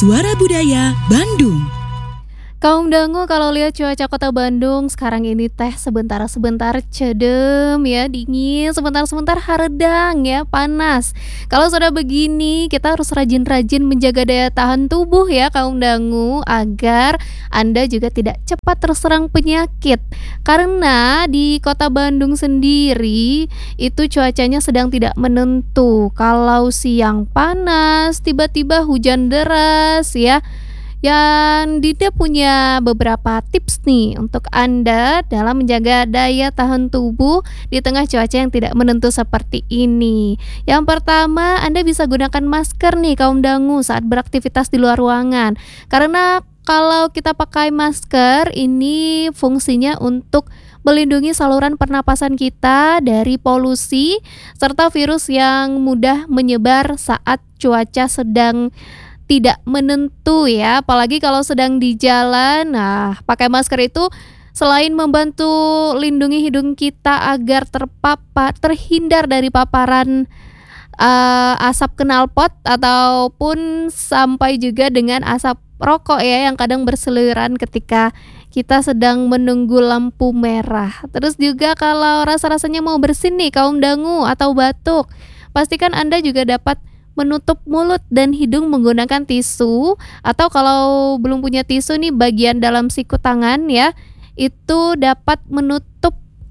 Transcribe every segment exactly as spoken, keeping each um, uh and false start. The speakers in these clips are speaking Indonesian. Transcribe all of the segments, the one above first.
Suara Budaya Bandung. Kaum dangu, kalau lihat cuaca kota Bandung sekarang ini teh sebentar-sebentar cedem ya, dingin, sebentar-sebentar haredang ya, panas. Kalau sudah begini kita harus rajin-rajin menjaga daya tahan tubuh ya kaum dangu, agar Anda juga tidak cepat terserang penyakit. Karena di kota Bandung sendiri itu cuacanya sedang tidak menentu. Kalau siang panas, tiba-tiba hujan deras ya. Yang Dinda punya beberapa tips nih untuk Anda dalam menjaga daya tahan tubuh di tengah cuaca yang tidak menentu seperti ini. Yang pertama, Anda bisa gunakan masker nih kaum dangu saat beraktivitas di luar ruangan. Karena kalau kita pakai masker, ini fungsinya untuk melindungi saluran pernapasan kita dari polusi serta virus yang mudah menyebar saat cuaca sedang tidak menentu ya, apalagi kalau sedang di jalan. Nah, pakai masker itu selain membantu lindungi hidung kita agar terpapar, terhindar dari paparan uh, asap knalpot ataupun sampai juga dengan asap rokok ya yang kadang berseliweran ketika kita sedang menunggu lampu merah. Terus juga kalau rasa-rasanya mau bersin nih kaum dangu atau batuk, pastikan Anda juga dapat menutup mulut dan hidung menggunakan tisu, atau kalau belum punya tisu nih bagian dalam siku tangan ya, itu dapat menutup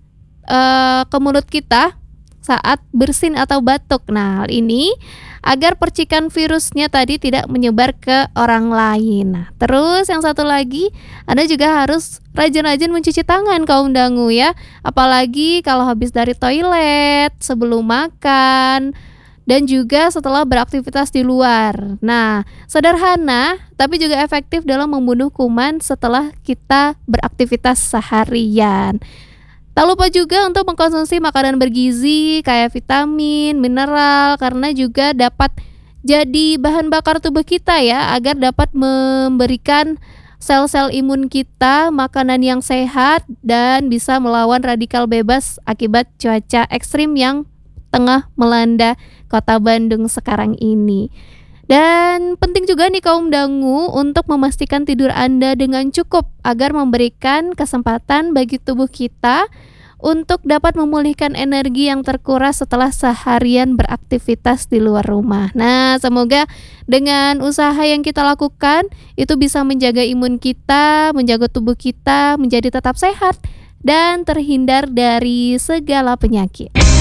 uh, ke mulut kita saat bersin atau batuk. Nah, hal ini agar percikan virusnya tadi tidak menyebar ke orang lain. Nah, terus yang satu lagi, Anda juga harus rajin-rajin mencuci tangan kaum dangu ya, apalagi kalau habis dari toilet, sebelum makan, dan juga setelah beraktivitas di luar. Nah, sederhana tapi juga efektif dalam membunuh kuman setelah kita beraktivitas seharian. Tak lupa juga untuk mengkonsumsi makanan bergizi kayak vitamin, mineral, karena juga dapat jadi bahan bakar tubuh kita ya, agar dapat memberikan sel-sel imun kita makanan yang sehat dan bisa melawan radikal bebas akibat cuaca ekstrim yang tengah melanda kota Bandung sekarang ini. Dan penting juga nih kaum dangu untuk memastikan tidur Anda dengan cukup agar memberikan kesempatan bagi tubuh kita untuk dapat memulihkan energi yang terkuras setelah seharian beraktivitas di luar rumah. Nah, semoga dengan usaha yang kita lakukan itu bisa menjaga imun kita, menjaga tubuh kita menjadi tetap sehat dan terhindar dari segala penyakit.